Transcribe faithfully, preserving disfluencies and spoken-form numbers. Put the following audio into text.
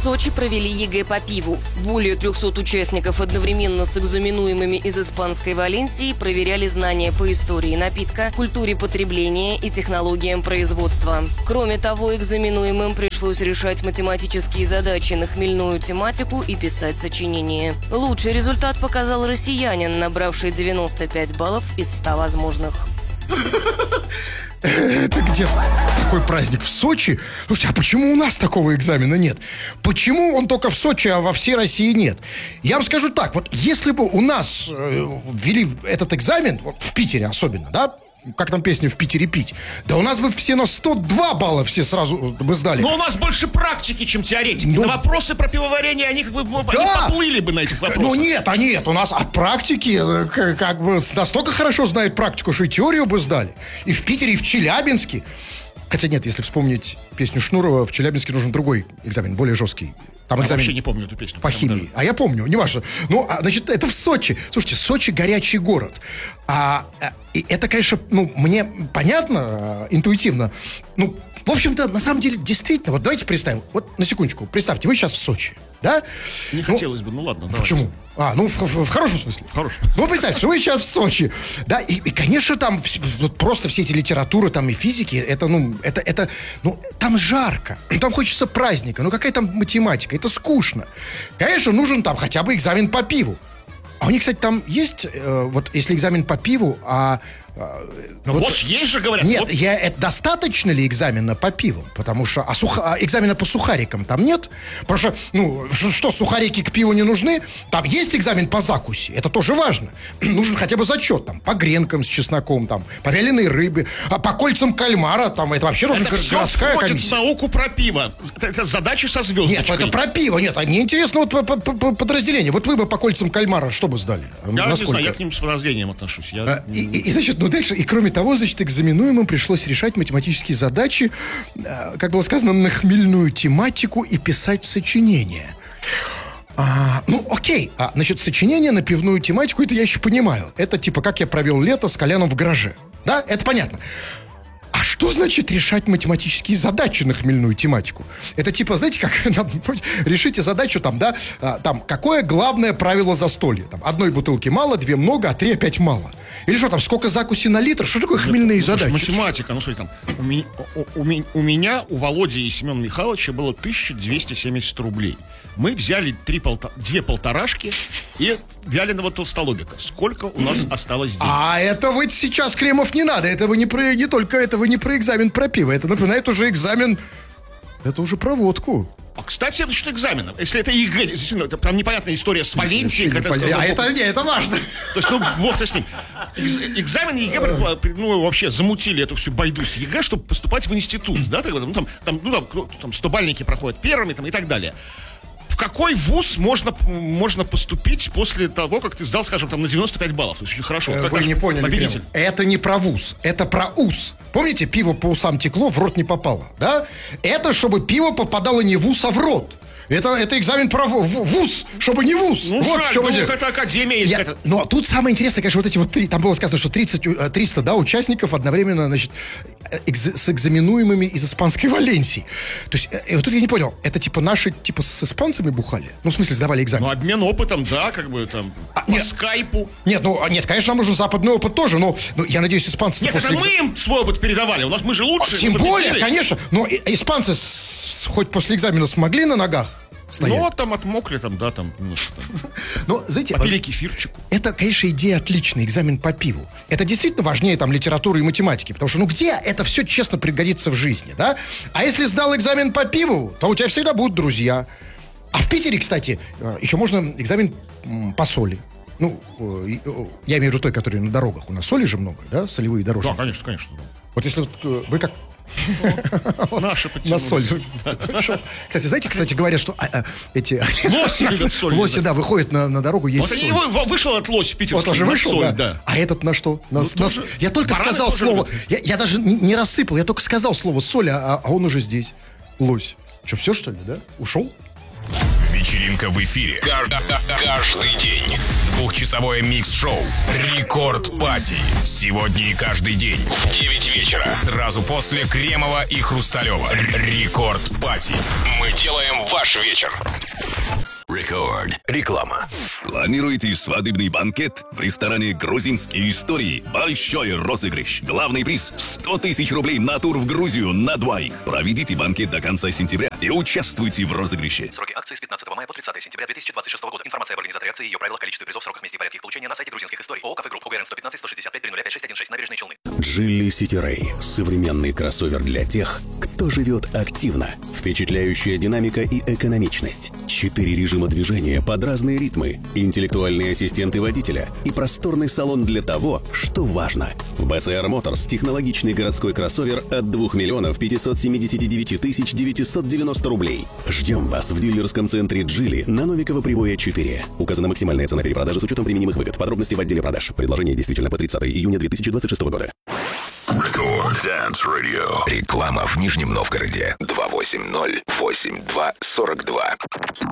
Сочи провели ЕГЭ по пиву. Более трехсот участников одновременно с экзаменуемыми из испанской Валенсии проверяли знания по истории напитка, культуре потребления и технологиям производства. Кроме того, экзаменуемым пришлось решать математические задачи на хмельную тематику и писать сочинение. Лучший результат показал россиянин, набравший девяносто пять баллов из ста возможных. Это где такой праздник? В Сочи? Слушайте, а почему у нас такого экзамена нет? Почему он только в Сочи, а во всей России нет? Я вам скажу так, вот если бы у нас э, ввели этот экзамен, вот в Питере особенно, да, как там песня «В Питере пить», да у нас бы все на сто два балла все сразу бы сдали. Но у нас больше практики, чем теоретики. Ну, на вопросы про пивоварение они как бы да. они поплыли бы на этих вопросах. Ну нет, а нет, у нас от практики как, как бы настолько хорошо знают практику, что и теорию бы сдали. И в Питере, и в Челябинске. Хотя нет, если вспомнить песню Шнурова, в Челябинске нужен другой экзамен, более жесткий. Там экзамен я вообще не помню эту песню. по химии. Даже. А я помню, неважно. Ну, а, значит, это в Сочи. Слушайте, Сочи горячий город. А, и это, конечно, ну, мне понятно, интуитивно. Ну, в общем-то, на самом деле, действительно, вот давайте представим. Вот на секундочку, представьте, вы сейчас в Сочи, да? Не ну, хотелось бы, ну ладно, давайте. Почему? А, ну, в, в, в хорошем смысле. В хорошем. Ну, представьте, что вы сейчас в Сочи, да, и, и конечно, там вот просто все эти литературы, там и физики, это, ну, это, это, ну, там жарко, там хочется праздника, ну, какая там математика, это скучно. Конечно, нужен там хотя бы экзамен по пиву. А у них, кстати, там есть, э, вот если экзамен по пиву, а... Ну вот, вот есть же, говорят. Нет, вот. я, это достаточно ли экзамена по пиву? Потому что а суха, а экзамена по сухарикам там нет. Потому что, ну, что, сухарики к пиву не нужны? Там есть экзамен по закуси, это тоже важно. Нужен хотя бы зачет там по гренкам с чесноком, там, по вяленой рыбе, а по кольцам кальмара, там, это вообще нужна городская комиссия. Это комиссия. все в науку про пиво. Это, это задачи со звездочкой. Нет, это про пиво, нет. А мне интересно вот по, по, по подразделение. Вот вы бы по кольцам кальмара что бы сдали? Я Насколько? не знаю, я к ним с подразделением отношусь. Я... А, и, и, и, значит, ну дальше, и кроме того, значит, экзаменуемым пришлось решать математические задачи, как было сказано, на хмельную тематику и писать сочинения. А, ну, окей. А, значит, сочинение на пивную тематику, это я еще понимаю. Это типа, как я провел лето с Коляном в гараже. Да, это понятно. А что значит решать математические задачи на хмельную тематику? Это типа, знаете, как решите задачу там, да, там, какое главное правило застолья? Там, одной бутылки мало, две много, а три опять мало. Или что там, сколько закуси на литр? Что такое хмельные это, задачи? Математика, ну смотри, там, у, ми, у, у, у меня, у Володи и Семена Михайловича было тысяча двести семьдесят рублей. Мы взяли три полта, две полторашки и вяленого толстолобика. Сколько у нас осталось денег? А это вы сейчас, Кремов, не надо. Это вы не про, не только это вы не про экзамен про пиво. Это напоминает уже экзамен, это уже про водку. А, кстати, насчет экзамена. Если это ЕГЭ, действительно, там непонятная история с Валенсией. А сказал, это не, это важно. То есть, ну, вот с ним. Экзамен ЕГЭ, ну, вообще замутили эту всю байду с ЕГЭ, чтобы поступать в институт, да, ну, там, там, ну, там, там стобальники проходят первыми, там, и так далее. В какой вуз можно, можно поступить после того, как ты сдал, скажем, там, на девяносто пять баллов? То есть очень хорошо. Э, вы не поняли, победитель. Это не про вуз, это про ус. Помните, пиво по усам текло, в рот не попало, да? Это чтобы пиво попадало не в ус, а в рот. Это, это экзамен про вуз, чтобы не вуз. Ну, вот жаль, ну, это академия есть. Я, но тут самое интересное, конечно, вот эти вот три, там было сказано, что тридцать, триста, да, участников одновременно, значит, экз, с экзаменуемыми из испанской Валенсии. То есть, и вот тут я не понял, это типа наши, типа с испанцами бухали? Ну, в смысле, сдавали экзамен? Ну, обмен опытом, да, как бы там, а, по нет, скайпу. Нет, ну, нет, конечно, нам нужен западный опыт тоже, но, но я надеюсь, испанцы... Нет, это мы им свой опыт передавали, у нас мы же лучше. А, тем более, конечно, но испанцы с, с, хоть после экзамена смогли на ногах стоять. Ну, там отмокли, там, да, там, немножко там. Но, знаете, попили кефирчику. Это, конечно, идея отличная, экзамен по пиву. Это действительно важнее, там, литературы и математики, потому что, ну, где это все честно пригодится в жизни, да? А если сдал экзамен по пиву, то у тебя всегда будут друзья. А в Питере, кстати, еще можно экзамен по соли. Ну, я имею в виду той, который на дорогах. У нас соли же много, да, солевые дорожки. Да, конечно, конечно. Вот если вот вы как... Наши на соль. Кстати, знаете, кстати, говорят, что а, а, эти... Лоси любят соль. Лоси, да, выходят на, на дорогу, есть вот соль. Вот вышел от лось в питерский. Вот уже вышел, соль, да. да. А этот на что? На, ну, на, тоже... Я только Бараны сказал слово... Я, я даже не, не рассыпал, я только сказал слово соль, а, а он уже здесь. Лось. Что, все, что ли, да? Ушел? Вечеринка в эфире. Каждый, каждый день. Двухчасовое микс-шоу «Рекорд Пати». Сегодня и каждый день в девять вечера. Сразу после Кремова и Хрусталева. «Рекорд Пати». Мы делаем ваш вечер. Рекорд. Реклама. Планируете свадебный банкет в ресторане «Грузинские истории»? Большой розыгрыш. Главный приз – сто тысяч рублей на тур в Грузию на двоих. Проведите банкет до конца сентября и участвуйте в розыгрыше. Сроки акции с пятнадцатого мая по тридцатое сентября две тысячи двадцать шестого года. Информация об организаторе акции, ее правилах, количестве призов, сроках, месте и порядке их получения на сайте грузинских историй. ООО «Кафе Групп». ОГРН сто пятнадцать сто шестьдесят пять три ноль пять шесть один шесть. Набережные Челны. Джили Сити Рэй. Современный кроссовер для тех, кто живет активно. Впечатляющая динамика и экономичность. Четыре режима движения под разные ритмы. Интеллектуальные ассистенты водителя. И просторный салон для того, что важно. В би си ар Motors технологичный городской кроссовер от двух миллионов пятьсот семьдесят девять тысяч девятьсот девяносто рублей. Ждем вас в дилерском центре Джили на Новикова Привоя четыре. Указана максимальная цена перепродажи с учетом применимых выгод. Подробности в отделе продаж. Предложение действительно по тридцатое июня две тысячи двадцать шестого года. Рекорд Dance Radio. Реклама в Нижнем Новгороде. два восемь ноль восемь два сорок два.